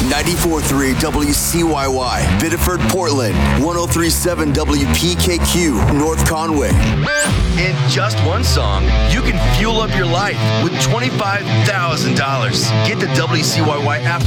94.3 WCYY, Biddeford, Portland, 103.7 WPKQ, North Conway. In just one song, you can fuel up your life with $25,000. Get the WCYY app